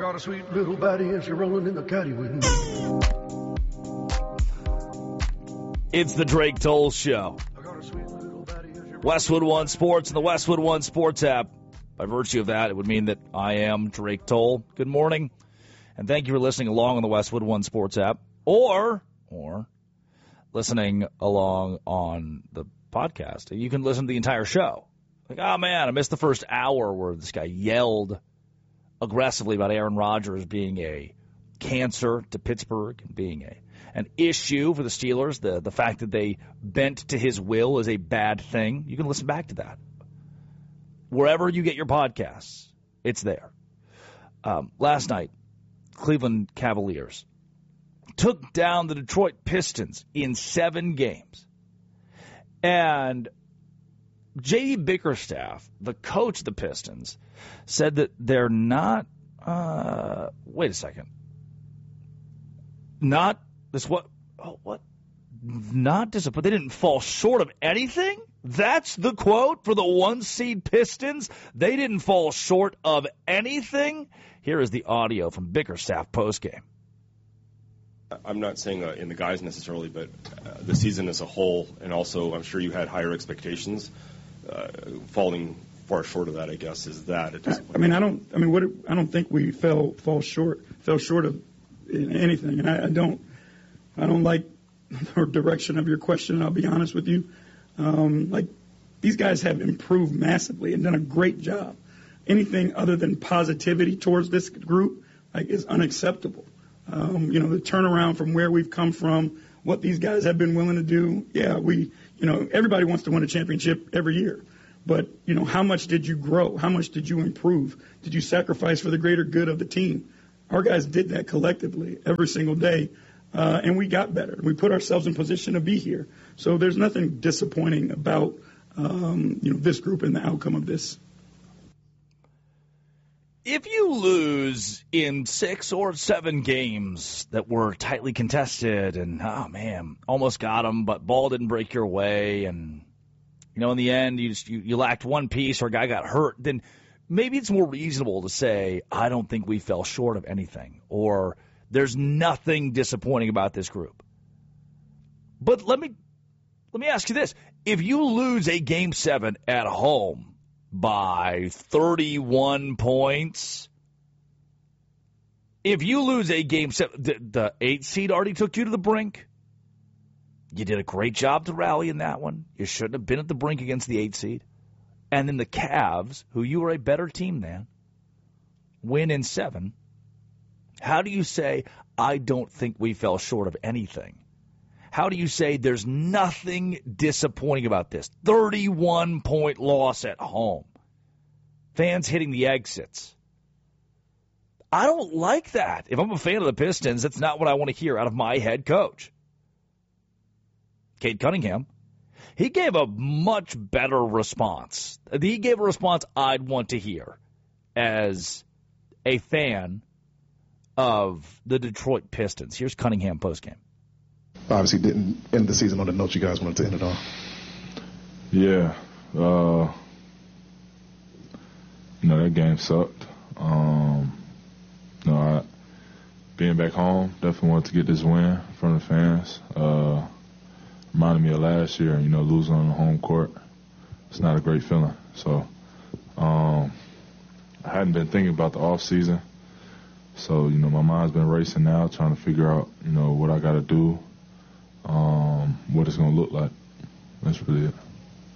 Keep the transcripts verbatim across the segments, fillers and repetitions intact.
got a sweet little baddie and she's rolling in the caddy with me. It's the Drake Toll Show. Westwood One Sports and the Westwood One Sports app. By virtue of that, it would mean that I am Drake Toll. Good morning, and thank you for listening along on the Westwood One Sports app, or or listening along on the podcast. You can listen to the entire show. Like, oh man, I missed the first hour where this guy yelled aggressively about Aaron Rodgers being a cancer to Pittsburgh and being a an issue for the Steelers. The the fact that they bent to his will is a bad thing. You can listen back to that. Wherever you get your podcasts, it's there. Um, last night, Cleveland Cavaliers took down the Detroit Pistons in seven games. And J D Bickerstaff, the coach of the Pistons, said that they're not, uh, wait a second, not this what, oh, what, not disappointed. They didn't fall short of anything? That's the quote for the one-seed Pistons? They didn't fall short of anything? Here is the audio from Bickerstaff postgame. I'm not saying uh, in the guys necessarily, but uh, the season as a whole, and also I'm sure you had higher expectations. Uh, falling far short of that, I guess, is that. It I mean, I don't. I mean, what? I don't think we fell fall short. Fell short of anything, and I, I don't. I don't like the direction of your question. I'll be honest with you. Um, like, these guys have improved massively and done a great job. Anything other than positivity towards this group, like, is unacceptable. Um, you know, the turnaround from where we've come from, what these guys have been willing to do. Yeah, we, you know, everybody wants to win a championship every year. But, you know, how much did you grow? How much did you improve? Did you sacrifice for the greater good of the team? Our guys did that collectively every single day. Uh, and we got better. We put ourselves in position to be here. So there's nothing disappointing about, um, you know, this group and the outcome of this. If you lose in six or seven games that were tightly contested and, oh, man, almost got them, but ball didn't break your way, and, you know, in the end you just you, you lacked one piece or a guy got hurt, then maybe it's more reasonable to say, I don't think we fell short of anything, or there's nothing disappointing about this group. But let me let me ask you this. If you lose a game seven at home by thirty-one points, if you lose a game seven, the, the eight seed already took you to the brink. You did a great job to rally in that one. You shouldn't have been at the brink against the eight seed. And then the Cavs, who you were a better team than, win in seven. How do you say, I don't think we fell short of anything? How do you say there's nothing disappointing about this? thirty-one point loss at home. Fans hitting the exits. I don't like that. If I'm a fan of the Pistons, that's not what I want to hear out of my head coach. Cade Cunningham, he gave a much better response. He gave a response I'd want to hear as a fan of the Detroit Pistons. Here's Cunningham postgame. Obviously didn't end the season on the note you guys wanted to end it on. Yeah. Uh, you know, that game sucked. Um, you know, I, being back home, definitely wanted to get this win from the fans. Uh, reminded me of last year, you know, losing on the home court. It's not a great feeling. So um, I hadn't been thinking about the off season. So, you know, my mind's been racing now, trying to figure out, you know, what I got to do, um, what it's going to look like. That's really it.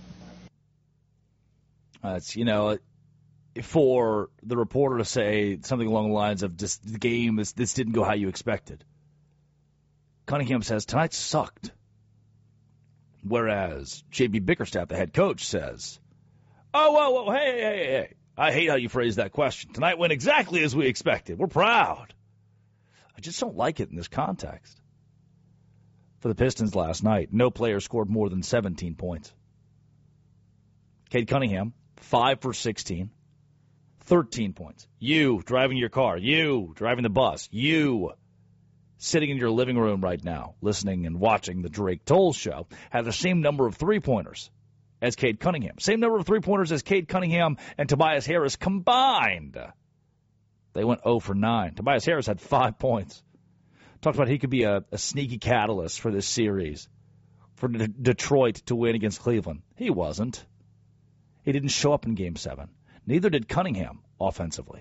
That's, you know, for the reporter to say something along the lines of just the game, this, this didn't go how you expected. Cunningham says, tonight sucked. Whereas J B Bickerstaff, the head coach, says, oh, whoa, whoa, hey, hey, hey, hey. I hate how you phrased that question. Tonight went exactly as we expected. We're proud. I just don't like it in this context. For the Pistons last night, no player scored more than seventeen points. Cade Cunningham, five for sixteen, thirteen points. You driving your car. You driving the bus. You sitting in your living room right now, listening and watching the Drake Toll Show, have the same number of three-pointers as Cade Cunningham. Same number of three-pointers as Cade Cunningham and Tobias Harris combined. They went oh for nine. Tobias Harris had five points. Talked about he could be a, a sneaky catalyst for this series, for D- Detroit to win against Cleveland. He wasn't. He didn't show up in Game seven. Neither did Cunningham offensively.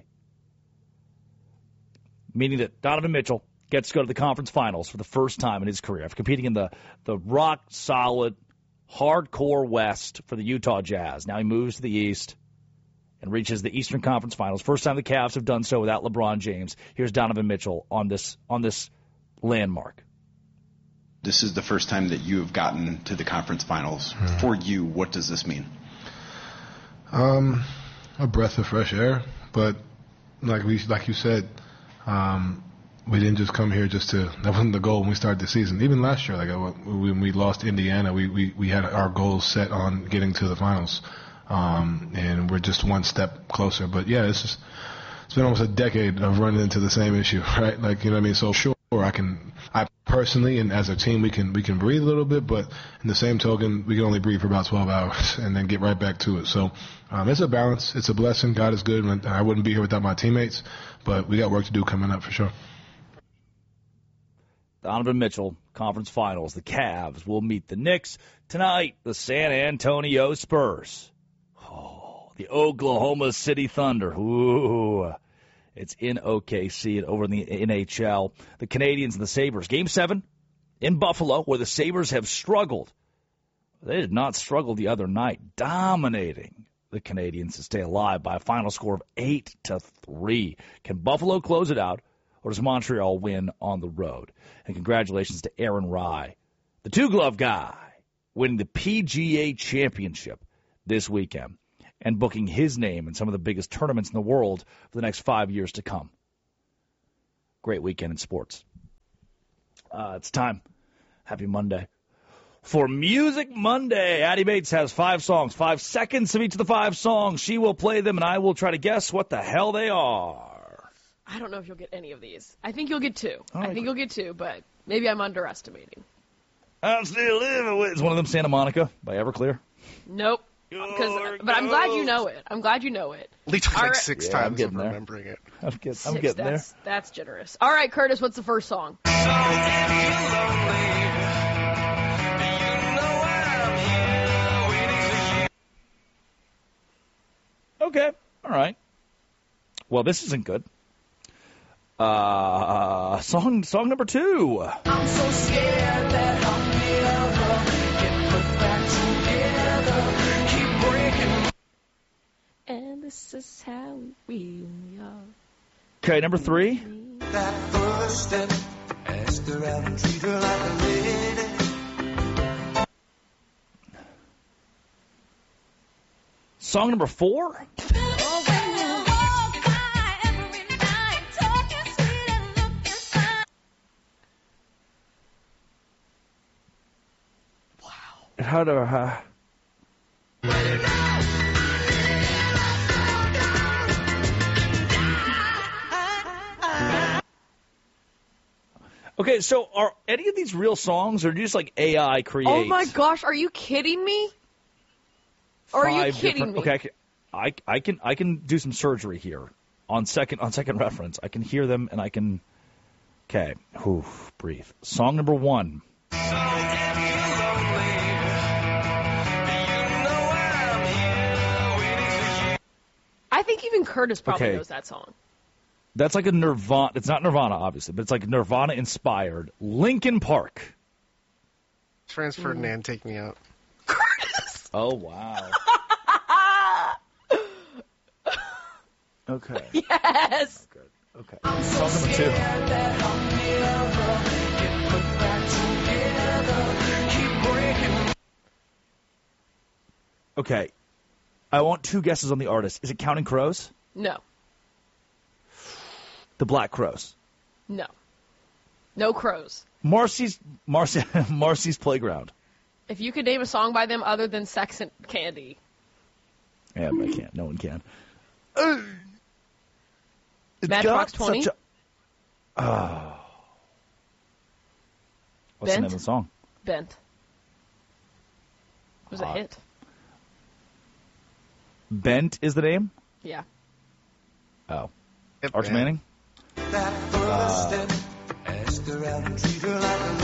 Meaning that Donovan Mitchell gets to go to the conference finals for the first time in his career after competing in the, the rock-solid, hardcore West for the Utah Jazz. Now he moves to the East and reaches the Eastern Conference Finals. First time the Cavs have done so without LeBron James. Here's Donovan Mitchell on this on this landmark. This is the first time that you have gotten to the conference finals. Hmm. For you, what does this mean? Um, a breath of fresh air, but like we like you said, um, we didn't just come here just to. That wasn't the goal when we started the season. Even last year, like when we lost Indiana, we we, we had our goals set on getting to the finals, um, and we're just one step closer. But yeah, it's just it's been almost a decade of running into the same issue, right? Like, you know what I mean? So sure, I can, I personally and as a team, we can we can breathe a little bit, but in the same token, we can only breathe for about twelve hours and then get right back to it. So um, it's a balance. It's a blessing. God is good. And I wouldn't be here without my teammates, but we got work to do coming up for sure. Donovan Mitchell, conference finals. The Cavs will meet the Knicks tonight. The San Antonio Spurs. Oh, the Oklahoma City Thunder. Ooh, it's in O K C and over in the N H L. The Canadians and the Sabres. Game seven in Buffalo, where the Sabres have struggled. They did not struggle the other night, dominating the Canadians to stay alive by a final score of eight to three. Can Buffalo close it out, or does Montreal win on the road? And congratulations to Aaron Rai, the two-glove guy, winning the P G A Championship this weekend and booking his name in some of the biggest tournaments in the world for the next five years to come. Great weekend in sports. Uh, it's time. Happy Monday. For Music Monday, Addie Bates has five songs, five seconds of each of the five songs. She will play them, and I will try to guess what the hell they are. I don't know if you'll get any of these. I think you'll get two. Right. I think you'll get two, but maybe I'm underestimating. I'm still living with. Is one of them Santa Monica by Everclear? Nope. Because, but I'm glad you know it. I'm glad you know it. At least like All right. six Yeah, I'm times of getting there. remembering it. I'm, get, I'm Six, getting there. that's, that's generous. All right, Curtis, what's the first song? Okay. All right. Well, this isn't good. Uh, song song number two. I'm so scared that I'll never get put back together. Keep breaking. And this is how we are. Okay, number three. That first step, ask her out and treat her like a lady. Song number four. How do I... Okay, so are any of these real songs, or just like A I creates? Oh my gosh, are you kidding me? Or are you five kidding different- me? Okay, I can, I, I can I can do some surgery here on second on second reference. I can hear them and I can. Okay, Whew, breathe. Song number one. I think even Curtis probably Okay. knows that song. That's like a Nirvana. It's not Nirvana, obviously, but it's like Nirvana inspired. Linkin Park. Franz Ferdinand, take me out. Curtis! Oh wow. Okay. Yes! Good. Okay. Song number two. That I'll never get put back together. Keep breaking. Okay. I want two guesses on the artist. Is it Counting Crows? No. The Black Crows. No. No crows. Marcy's Marcy Marcy's Playground. If you could name a song by them other than Sex and Candy. Yeah, I can't. No one can. Uh, it's Matchbox got twenty? such a- Oh. What's the Bent? name of the song? Bent. It was a Hot. hit. Bent is the name? Yeah. Oh. Yep, Arch man. Manning? That first step, ask her out and treat her like a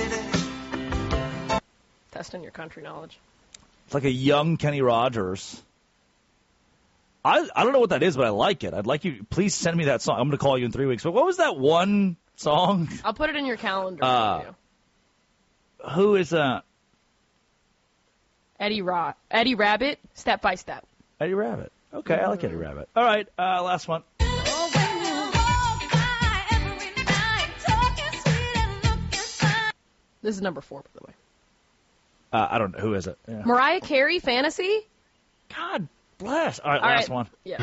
lady. Testing your country knowledge. It's like a young Kenny Rogers. I I don't know what that is, but I like it. I'd like you. Please send me that song. I'm going to call you in three weeks. But what was that one song? I'll put it in your calendar Uh, for you. Who is uh Eddie Ra- Eddie Rabbit, Step by Step. Eddie Rabbit? Okay, I like Eddie Rabbit. All right, uh, last one. This is number four, by the way. Uh, I don't know. Who is it? Yeah. Mariah Carey, Fantasy? God bless. All right, All last right. one. Yeah.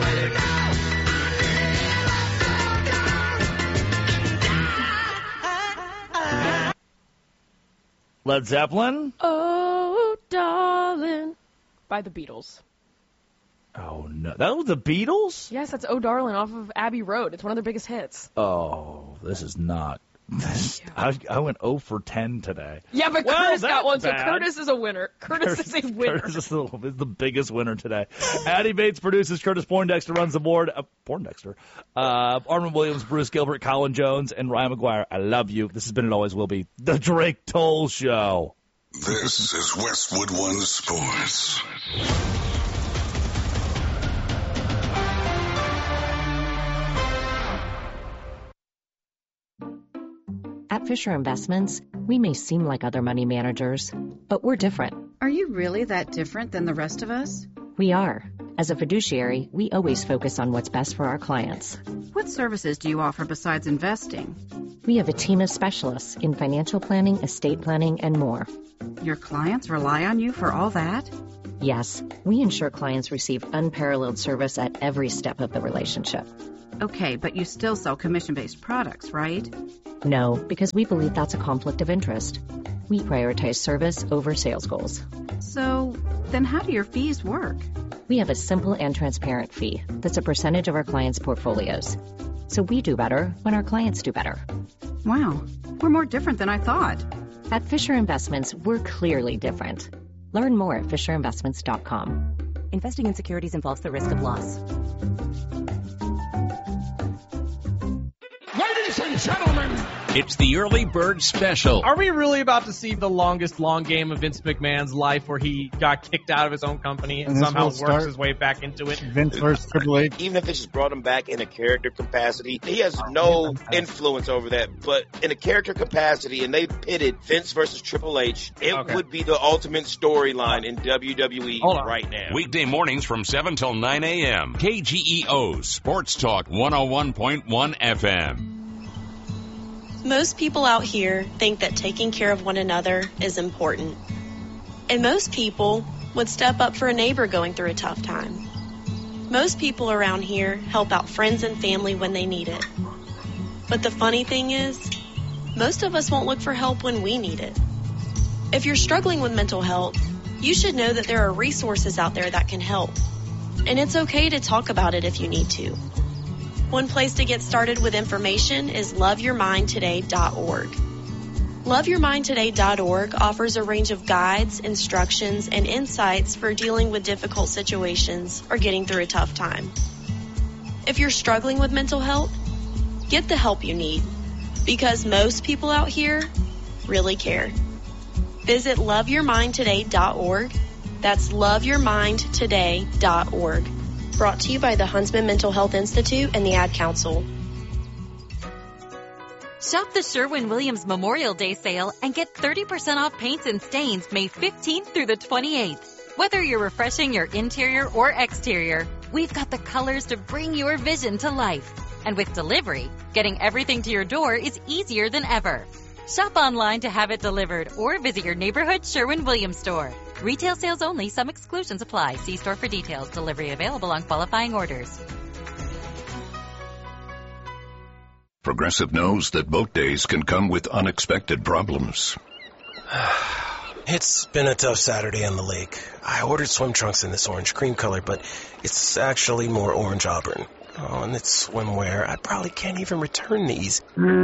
Led Zeppelin? Oh, darling. By the Beatles. Oh, no. That was the Beatles? Yes, that's Oh, Darling off of Abbey Road. It's one of their biggest hits. Oh, this is not. This, I, I went oh for ten today. Yeah, but Well, Curtis got that's one, so bad. Curtis is a winner. Curtis, is a winner. Curtis is the, is the biggest winner today. Addie Bates produces. Curtis Poindexter runs the board. Uh, Poindexter. Uh, Armin Williams, Bruce Gilbert, Colin Jones, and Ryan McGuire. I love you. This has been and always will be the Drake Toll Show. This is Westwood One Sports. At Fisher Investments, we may seem like other money managers, but we're different. Are you really that different than the rest of us? We are. As a fiduciary, we always focus on what's best for our clients. What services do you offer besides investing? We have a team of specialists in financial planning, estate planning, and more. Your clients rely on you for all that? Yes, we ensure clients receive unparalleled service at every step of the relationship. Okay, but you still sell commission-based products, right? No, because we believe that's a conflict of interest. We prioritize service over sales goals. So, then how do your fees work? We have a simple and transparent fee that's a percentage of our clients' portfolios. So we do better when our clients do better. Wow, we're more different than I thought. At Fisher Investments, we're clearly different. Learn more at fisher investments dot com. Investing in securities involves the risk of loss. Ladies and gentlemen, it's the early bird special. Are we really about to see the longest long game of Vince McMahon's life where he got kicked out of his own company and, And somehow works start his way back into it? Vince versus Triple H. Even if it's just brought him back in a character capacity, he has no influence over that. But in a character capacity, and they pitted Vince versus Triple H, it Okay. would be the ultimate storyline in W W E right now. Weekday mornings from seven till nine a.m. K G E O Sports Talk one oh one point one F M. Most people out here think that taking care of one another is important. And most people would step up for a neighbor going through a tough time. Most people around here help out friends and family when they need it. But the funny thing is, most of us won't look for help when we need it. If you're struggling with mental health, you should know that there are resources out there that can help. And it's okay to talk about it if you need to. One place to get started with information is love your mind today dot org. love your mind today dot org offers a range of guides, instructions, and insights for dealing with difficult situations or getting through a tough time. If you're struggling with mental health, get the help you need, because most people out here really care. Visit love your mind today dot org. That's love your mind today dot org. Brought to you by the Huntsman Mental Health Institute and the Ad Council. Shop the Sherwin-Williams Memorial Day sale and get thirty percent off paints and stains May fifteenth through the twenty-eighth. Whether you're refreshing your interior or exterior, we've got the colors to bring your vision to life. And with delivery, getting everything to your door is easier than ever. Shop online to have it delivered or visit your neighborhood Sherwin-Williams store. Retail sales only. Some exclusions apply. See store for details. Delivery available on qualifying orders. Progressive knows that boat days can come with unexpected problems. It's been a tough Saturday on the lake. I ordered swim trunks in this orange cream color, but it's actually more orange auburn. Oh, and it's swimwear. I probably can't even return these.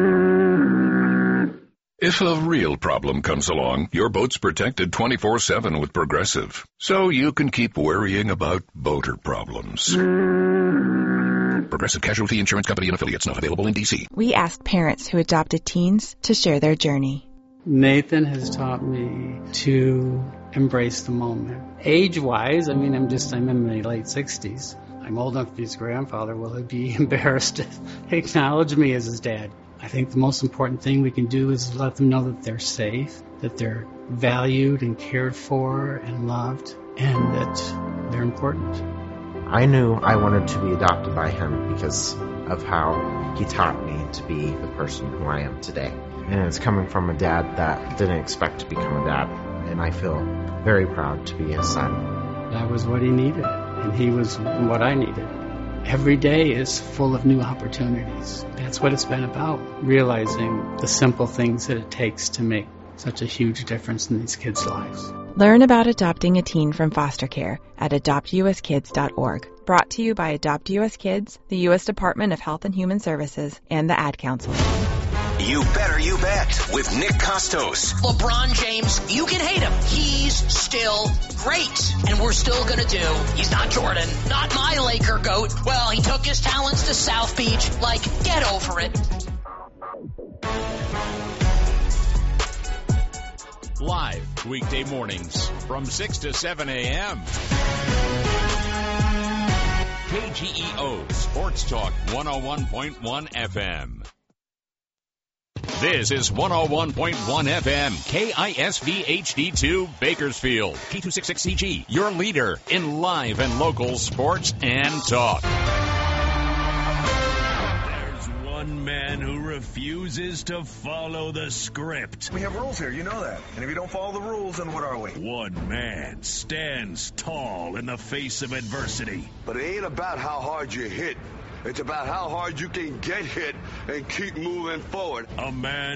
If a real problem comes along, your boat's protected twenty-four seven with Progressive, so you can keep worrying about boater problems. Progressive Progressive Casualty Insurance Company and Affiliates. Not available in D C. We asked parents who adopted teens to share their journey. Nathan has taught me to embrace the moment. Age-wise, I mean, I'm just, I'm in my late sixties. I'm old enough to be his grandfather. Will he be embarrassed to acknowledge me as his dad? I think the most important thing we can do is let them know that they're safe, that they're valued and cared for and loved, and that they're important. I knew I wanted to be adopted by him because of how he taught me to be the person who I am today. And it's coming from a dad that didn't expect to become a dad, and I feel very proud to be his son. That was what he needed, and he was what I needed. Every day is full of new opportunities. That's what it's been about, realizing the simple things that it takes to make such a huge difference in these kids' lives. Learn about adopting a teen from foster care at adopt u s kids dot org. Brought to you by Adopt U S Kids, the U S Department of Health and Human Services, and the Ad Council. You Better You Bet with Nick Costos. LeBron James, you can hate him. He's still great. And we're still going to do. He's not Jordan, not my Laker goat. Well, he took his talents to South Beach. Like, get over it. Live weekday mornings from six to seven a.m. K G E O Sports Talk one oh one point one F M. This is one oh one point one F M, K I S V H D two, Bakersfield. K two sixty-six C G, your leader in live and local sports and talk. There's one man who refuses to follow the script. We have rules here, you know that. And if you don't follow the rules, then what are we? One man stands tall in the face of adversity. But it ain't about how hard you hit. It's about how hard you can get hit and keep moving forward. A man